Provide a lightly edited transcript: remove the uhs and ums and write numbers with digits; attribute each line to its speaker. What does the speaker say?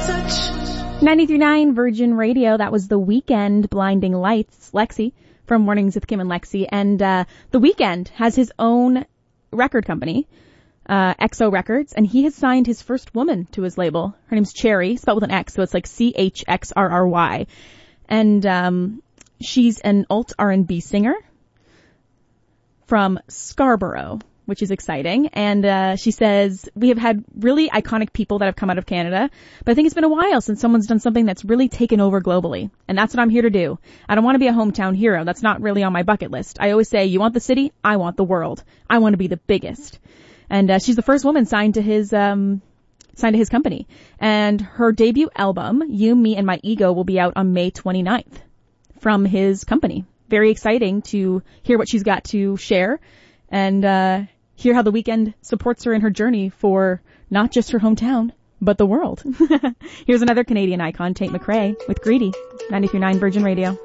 Speaker 1: 93.9 Virgin Radio. That was The Weeknd, Blinding Lights, Lexi from Mornings with Kim and Lexi. And The Weeknd has his own record company, XO Records, and he has signed his first woman to his label. Her name's Cherry, spelled with an X, so it's like CHXRRY. And she's an alt R&B singer from Scarborough, which is exciting. And she says, we have had really iconic people that have come out of Canada, but I think it's been a while since someone's done something that's really taken over globally. And that's what I'm here to do. I don't want to be a hometown hero. That's not really on my bucket list. I always say, you want the city? I want the world. I want to be the biggest. And she's the first woman signed to his company. And her debut album, You, Me, and My Ego, will be out on May 29th from his company. Very exciting to hear what she's got to share and hear how The Weeknd supports her in her journey for not just her hometown, but the world. Here's another Canadian icon, Tate McRae, with Greedy, 93.9 Virgin Radio.